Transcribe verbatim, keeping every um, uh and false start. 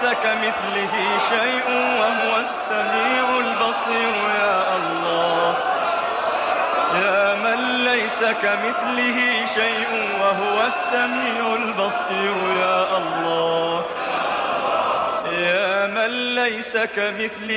كمثله شيء وهو السميع البصير. يا الله يا من ليس كمثله شيء وهو السميع البصير. يا الله يا من ليس كمثله